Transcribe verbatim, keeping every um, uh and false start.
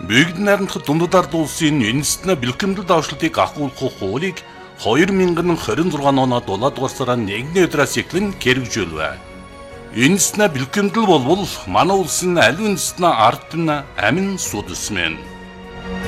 Бүгд найрамдах дундад ард улсын үндэстэн бэлтгэмдэл давшлтыг ахуулах хуулийг хоёр мянган хорин зургаан оноо дулаадугаар сарын нэгний өдрөөс эхлэн хэрэгжүүлвэ. Үндэстэн бэлтгэмдэл болвол манай улсын аль үндэстэн ард нь амин судасмэн.